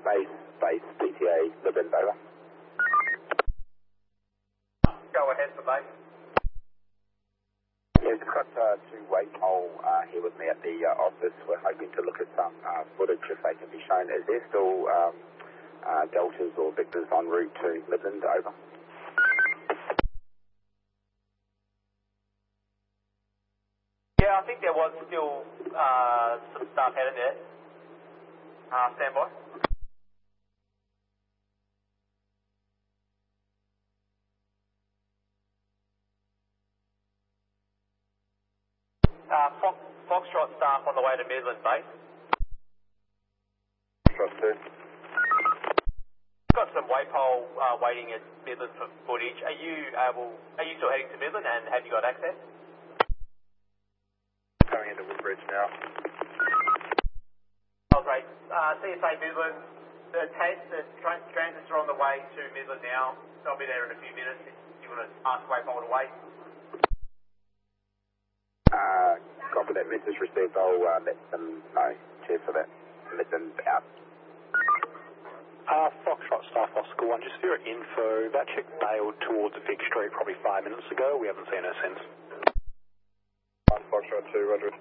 base, PTA, Midland, over. Go ahead for base. Yes, I've got two Waypole here with me at the office. We're hoping to look at some footage if they can be shown. Is there still deltas or victors en route to Midland, over? Yeah, I think there was still some staff headed there. Stand by. Foxtrot staff on the way to Midland base. Foxtrot 2. Got some Waypole waiting at Midland for footage. Are you still heading to Midland and have you got access? Coming into Woodbridge now. Oh, great. CSA Midland, the transits are on the way to Midland now. They'll be there in a few minutes if you want to ask Waypole to wait. Copy that message received. I'll let them know. Cheers for that. Midland out. Foxtrot staff Oscar 1, just for your info, that chick bailed towards a big street probably 5 minutes ago. We haven't seen her since. Foxtrot 2, roger.